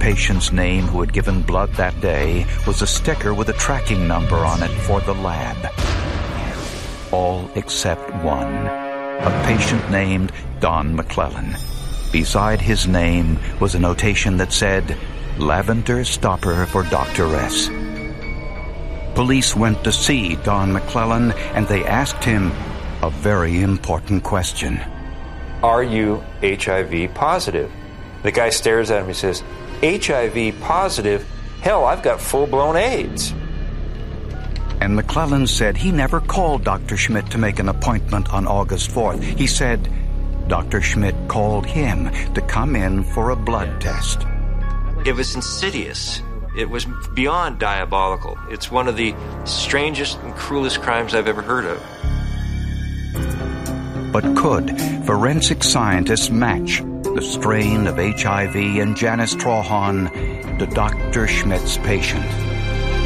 patient's name who had given blood that day was a sticker with a tracking number on it for the lab. All except one, a patient named Don McClellan. Beside his name was a notation that said, "Lavender Stopper for Dr. S." Police went to see Don McClellan, and they asked him a very important question. Are you HIV positive? The guy stares at him and says, HIV positive? Hell, I've got full-blown AIDS. And McClellan said he never called Dr. Schmidt to make an appointment on August 4th. He said Dr. Schmidt called him to come in for a blood test. It was insidious. It was beyond diabolical. It's one of the strangest and cruelest crimes I've ever heard of. But could forensic scientists match the strain of HIV in Janice Trahan to Dr. Schmidt's patient?